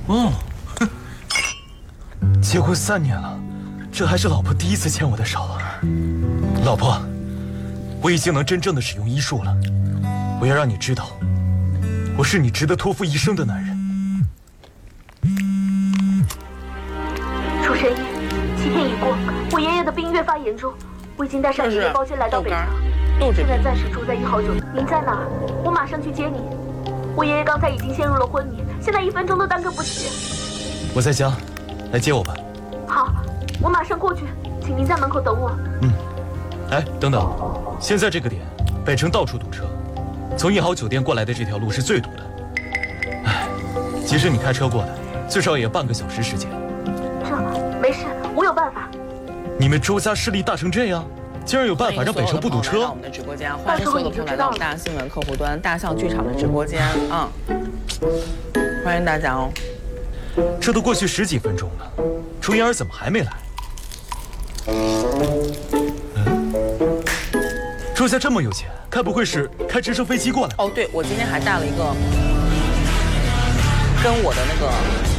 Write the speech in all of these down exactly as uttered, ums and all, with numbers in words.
哦，哼，结婚三年了，这还是老婆第一次牵我的手。老婆，我已经能真正的使用医术了。我要让你知道，我是你值得托付一生的男人。 楚神医，七天已过，我爷爷的病越发严重，我已经带上爷爷包间来到北城，现在暂时住在一号酒店。您在哪儿？我马上去接你。我爷爷刚才已经陷入了昏迷，现在一分钟都耽搁不起。 我在家，来接我吧。 好，我马上过去，请您在门口等我。 嗯。哎，等等，现在这个点，北城到处堵车，从一号酒店过来的这条路是最堵的。哎，即使你开车过来，最少也半个小时时间。 这没事，我有办法。 你们周家势力大成这样，竟然有办法让北城不堵车？ 我们的直播间，欢迎所有的朋友来到大新闻客户端大象剧场的直播间啊！欢迎大家哦。 这都过去十几分钟了，朱嫣儿怎么还没来？嗯，周家这么有钱，该不会是开直升飞机过来？ 哦，对，我今天还带了一个跟我的那个。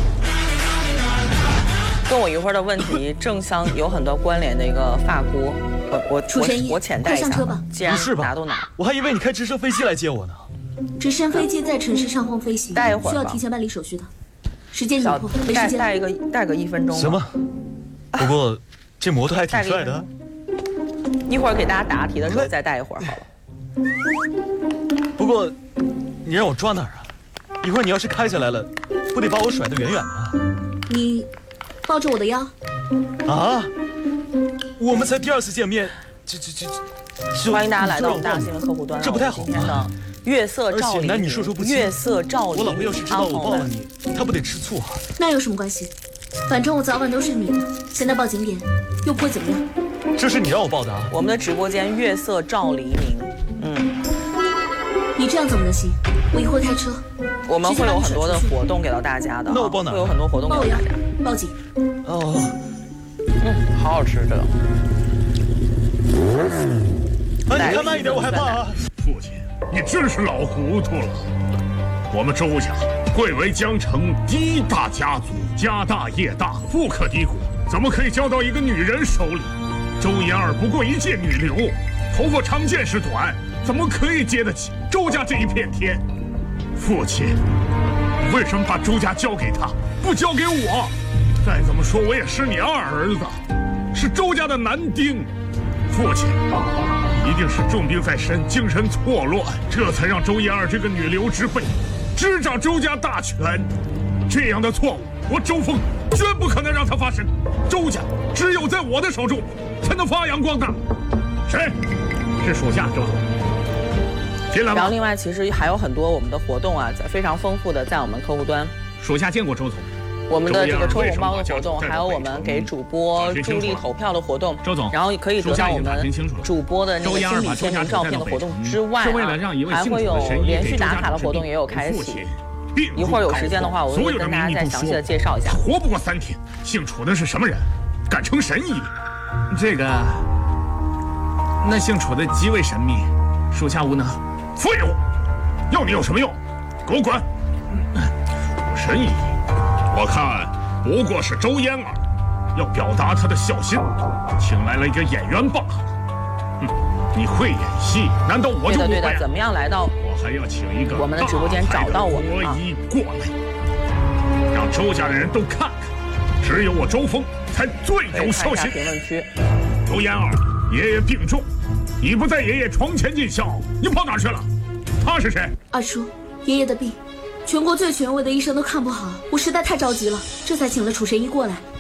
跟我一会儿的问题正相有很多关联的一个发箍，我我我我浅带一下吧。既然拿都拿， 我还以为你开直升飞机来接我呢。 直升飞机在城市上空飞行， 待一会儿需要提前办理手续的。时间紧迫，没时间。 带一个带个一分钟。 行吧，不过这摩托还挺帅的。 一会儿给大家答题的时候再带一会儿好了。 不过你让我抓哪儿啊？一会儿你要是开下来了，不得把我甩得远远的？ 你。抱着我的腰， 啊！我们才第二次见面，这这这这， 欢迎大家来到我们大新闻客户端。 这不太好吧？月色照黎明， 男女授受不亲。 月色照黎明。 我老婆要是知道我抱了你，她不得吃醋啊？ 那有什么关系？反正我早晚都是你的，现在报警点又不会怎么样。 这是你让我报的啊？ 我们的直播间月色照黎明。嗯， 你这样怎么能行？我一会儿开车。 我们会有很多的活动给到大家的， 那我报哪？ 会有很多活动给到大家。 报警。 哦， 嗯，好好吃这个。 哎，你开慢一点，我害怕啊！ 父亲，你真是老糊涂了。我们周家贵为江城第一大家族，家大业大，富可敌国，怎么可以交到一个女人手里？周嫣儿不过一介女流，头发长见识短，怎么可以接得起周家这一片天？父亲，为什么把周家交给他，不交给我？再怎么说，我也是你二儿子，是周家的男丁。父亲，一定是重病在身，精神错乱，这才让周嫣儿这个女流之辈执掌周家大权。这样的错误，我周峰绝不可能让它发生。周家只有在我的手中，才能发扬光大。谁？是属下周总。进来吧。 然后另外，其实还有很多我们的活动啊，在非常丰富的在我们客户端。 属下见过周总。 我们的这个抽红包的活动，还有我们给主播助力投票的活动， 周总， 然后可以得到我们主播的那个亲笔签名照片的活动之外啊，还会有连续打卡的活动也有开启。一会儿有时间的话，我会跟大家再详细的介绍一下。 活不过三天，姓楚的是什么人？敢称神医？ 这个，那姓楚的极为神秘，属下无能。 废物！要你有什么用？给我滚！神医。我看不过是周嫣儿要表达她的孝心，请来了一个演员罢了。嗯，你会演戏，难道我就不会？ 对的对的，怎么样来到？ 我还要请一个我们的直播间找到我们国医过来，让周家的人都看看，只有我周峰才最有孝心。 评论区。 周嫣儿，爷爷病重，你不在爷爷床前尽孝，你跑哪去了？他是谁？ 二叔，爷爷的病。全国最权威的医生都看不好，我实在太着急了，这才请了楚神医过来。